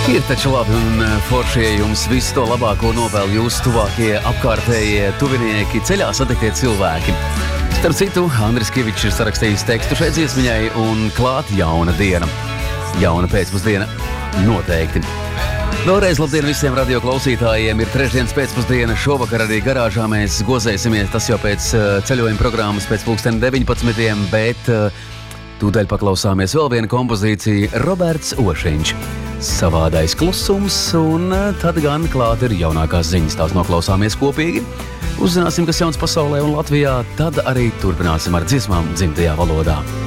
Ir taču labi un forši, ja jums visu to labāko novēl jūsu tuvākie, apkārtējie, tuvinieki, ceļā satiktie cilvēki. Starp citu, Andris Kivičs ir sarakstījis tekstu šai dziesmiņai un klāt jauna diena. Jauna pēcpusdiena noteikti. Vēlreiz labdien visiem radio klausītājiem. Ir trešdienas pēcpusdiena. Šovakar arī garāžā mēs gozēsimies. Tas jau pēc ceļojuma programmas pēc 19, bet tūdaļ paklausāmies vēl viena kompozīcija Roberts Ošiņš. Savādais klusums, un tad gan klāt ir jaunākās ziņas. Tās noklausāmies kopīgi. Uzzināsim, kas jauns pasaulē un Latvijā. Tad arī turpināsim ar dziesmām dzimtajā valodā.